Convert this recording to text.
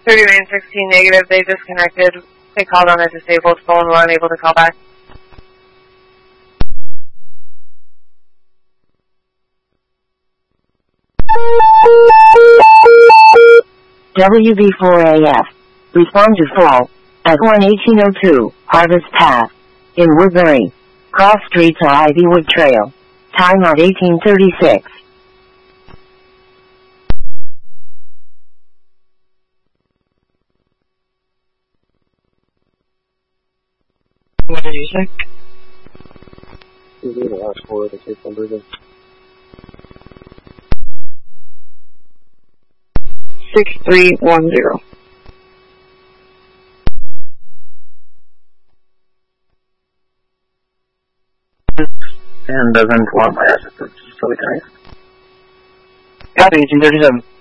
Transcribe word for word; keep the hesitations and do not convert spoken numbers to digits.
thirty-nine sixteen negative, they disconnected. They called on a disabled phone, were unable to call back. W V four A F. Respond to fall at one eighteen oh two Harvest Path in Woodbury. Cross streets on Ivywood Trail. Time at eighteen thirty-six. What did you say? You need to ask for the case number again. Six three one zero. And doesn't want my assistance, so we can. Copy, eighteen thirty-seven.